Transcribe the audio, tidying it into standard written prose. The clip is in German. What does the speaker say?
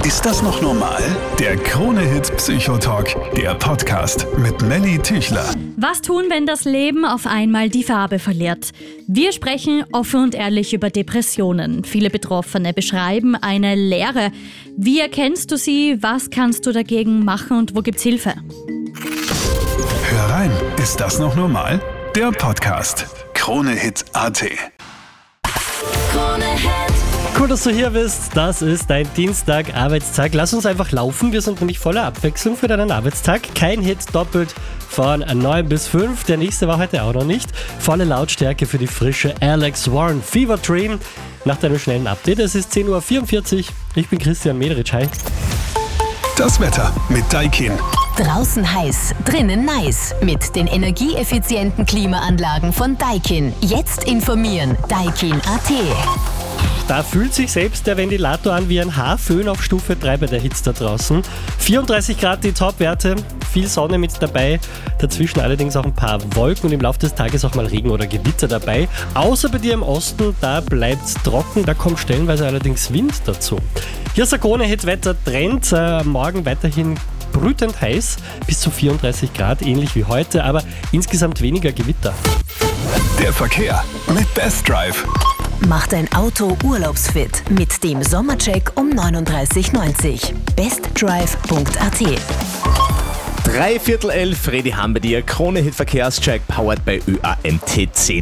Ist das noch normal? Der Krone-Hit Psychotalk, der Podcast mit Melly Tüchler. Was tun, wenn das Leben auf einmal die Farbe verliert? Wir sprechen offen und ehrlich über Depressionen. Viele Betroffene beschreiben eine Leere. Wie erkennst du sie? Was kannst du dagegen machen und wo gibt's Hilfe? Hör rein, ist das noch normal? Der Podcast. Krone-Hit.at. Cool, dass du hier bist. Das ist dein Dienstag-Arbeitstag. Lass uns einfach laufen. Wir sind nämlich voller Abwechslung für deinen Arbeitstag. Kein Hit doppelt von 9 bis 5. Der nächste war heute auch noch nicht. Volle Lautstärke für die frische Alex Warren Fever Dream. Nach deinem schnellen Update. Es ist 10.44 Uhr. Ich bin Christian Mederitsch. Hi. Das Wetter mit Daikin. Draußen heiß, drinnen nice. Mit den energieeffizienten Klimaanlagen von Daikin. Jetzt informieren. Daikin.at. Da fühlt sich selbst der Ventilator an wie ein Haarföhn auf Stufe 3 bei der Hitze da draußen. 34 Grad die Topwerte, viel Sonne mit dabei, dazwischen allerdings auch ein paar Wolken und im Laufe des Tages auch mal Regen oder Gewitter dabei. Außer bei dir im Osten, da bleibt's trocken, da kommt stellenweise allerdings Wind dazu. Hier ist der Krone-Hit-Wetter-Trend, morgen weiterhin brütend heiß, bis zu 34 Grad, ähnlich wie heute, aber insgesamt weniger Gewitter. Der Verkehr mit Best Drive. Mach dein Auto urlaubsfit mit dem Sommercheck um 39,90. bestdrive.at. 11:03, Fredi haben bei dir. Krone-Hit Verkehrscheck powered by ÖAMTC.